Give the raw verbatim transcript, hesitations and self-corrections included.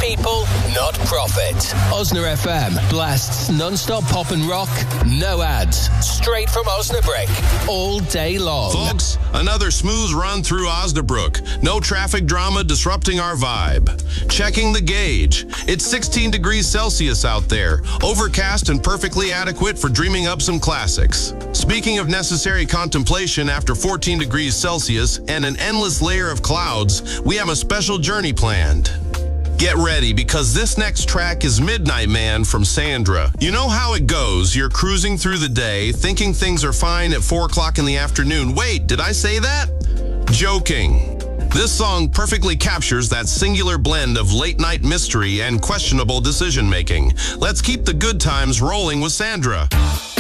people, not profit. Osna F M blasts non-stop pop and rock, no ads, straight from Osnabrück, all day long. Folks, another smooth run through Osnabrück. No traffic drama disrupting our vibe. Checking the gauge. It's sixteen degrees Celsius out there, overcast and perfectly adequate for dreaming up some classics. Speaking of necessary contemplation after fourteen degrees Celsius and an endless layer of clouds, we have a special journey planned. Get ready, because this next track is Midnight Man from Sandra. You know how it goes. You're cruising through the day, thinking things are fine at four o'clock in the afternoon. Wait, did I say that? Joking. This song perfectly captures that singular blend of late-night mystery and questionable decision-making. Let's keep the good times rolling with Sandra.